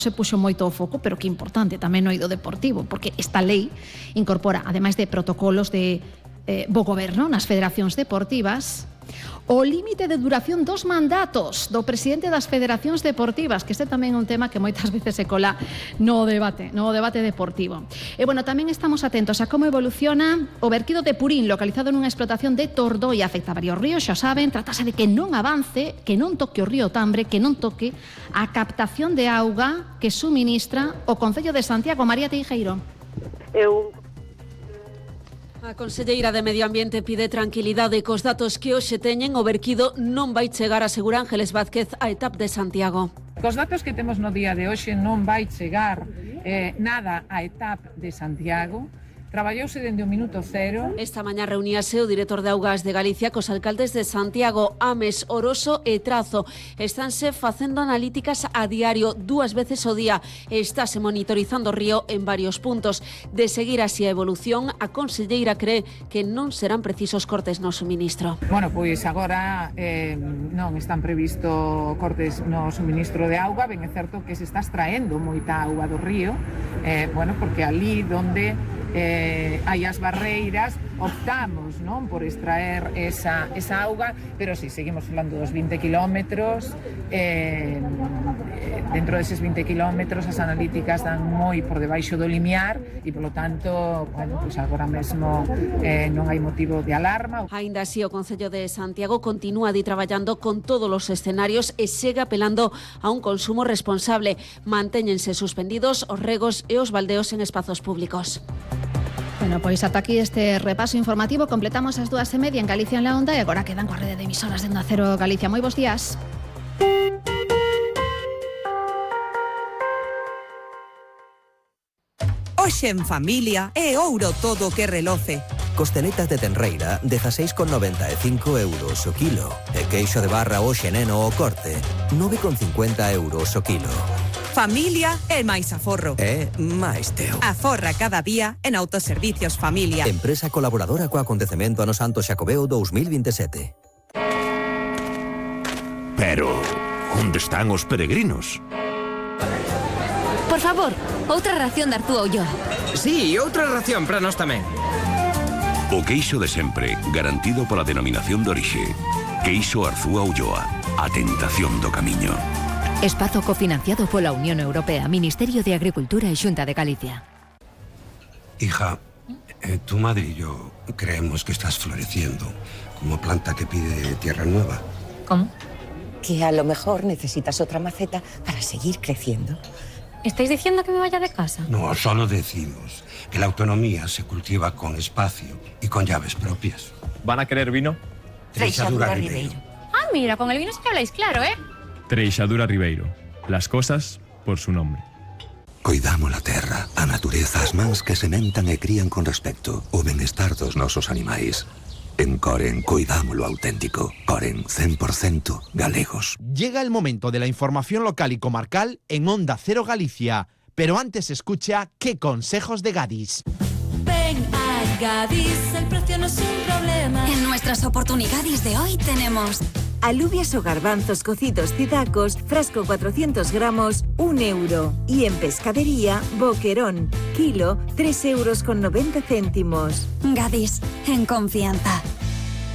se puxo moito o foco, pero que importante tamén no eido deportivo, porque esta lei incorpora, ademais de protocolos de bo goberno nas federacións deportivas, o límite de duración dos mandatos do presidente das federacións deportivas, que este tamén é un tema que moitas veces se cola no debate deportivo. E, bueno, tamén estamos atentos a como evoluciona o verquido de Purín, localizado nunha explotación de Tordoi, afecta varios ríos, xa saben, tratase de que non avance, que non toque o río Tambre, que non toque a captación de auga que suministra o Concello de Santiago. María Teijeiro. A conselleira de Medio Ambiente pide tranquilidade cos datos que hoxe teñen. O verquido non vai chegar, asegura Ángeles Vázquez, a ETAP de Santiago. Cos datos que temos no día de hoxe non vai chegar nada a ETAP de Santiago. Traballouse dende o minuto cero. Esta mañá reuníase o director de Augas de Galicia cos alcaldes de Santiago, Ames, Oroso e Trazo. Estánse facendo analíticas a diario, 2 veces ao día. Estáse monitorizando o río en varios puntos. De seguir así a evolución, a conselleira cree que non serán precisos cortes no suministro. Bueno, pois agora non están previsto cortes no suministro de auga. Ben, é certo que se está extraendo moita auga do río, porque ali donde hai as barreiras optamos, non, por extraer esa auga, pero si seguimos falando dos 20 kilómetros, dentro deses 20 kilómetros as analíticas dan moi por debaixo do limiar e, polo tanto, pues agora mesmo non hai motivo de alarma. Aínda así, o Concello de Santiago continúa traballando con todos os escenarios e segue apelando a un consumo responsable. Mantéñense suspendidos os regos e os baldeos en espazos públicos. Bueno, pois ata aquí este repaso informativo. Completamos as 2:30 en Galicia en la Onda e agora quedan coa rede de emisoras de Onda Cero Galicia. Moi bons días. Hoxe en familia é ouro todo o que reloce. Costeletas de tenreira, 16,95 euros o kilo. E queixo de barra hoxe neno o corte, 9,50 euros o kilo. Familia é máis aforro. É máis teu. Aforra cada día en Autoservicios Familia. Empresa colaboradora co acontecemento ano Santo Xacobeo 2027. Pero, onde están os peregrinos? Por favor, outra ración de Artúa Ulloa. Sí, outra ración para nós tamén. O queixo de sempre, garantido pola denominación de orixe. Queixo Arzúa Ulloa, a tentación do camiño. Espazo cofinanciado pola Unión Europea, Ministerio de Agricultura e Xunta de Galicia. Hija, tu madre y yo creemos que estás floreciendo como planta que pide tierra nueva. ¿Cómo? Que a lo mejor necesitas otra maceta para seguir creciendo. ¿Estáis diciendo que me vaya de casa? No, solo decimos que la autonomía se cultiva con espacio y con llaves propias. ¿Van a querer vino? Treixadura Ribeiro. Ah, mira, con el vino sí que habláis claro, ¿eh? Treixadura Ribeiro. Las cosas por su nombre. Coidamos la terra, a natureza, as mans que sementan e crían con respecto o benestar dos nosos animais. En Coren coidamos lo auténtico. Coren 100% galegos. Llega el momento de la información local y comarcal en Onda Cero Galicia. Pero antes escucha ¿Qué consejos de Gadis? Ven a Gadis, el precio no es un problema. En nuestras oportunidades de hoy tenemos alubias o garbanzos cocidos Cidacos, frasco 400 gramos, 1 euro. Y en pescadería, boquerón, kilo, 3,90 euros. Gadis, en confianza.